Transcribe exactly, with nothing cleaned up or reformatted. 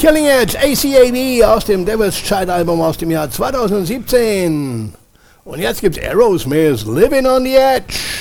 Killing Edge, A C A B aus dem Devil's Child Album aus dem Jahr zweitausendsiebzehn. Und jetzt gibt's Aerosmith, Living on the Edge.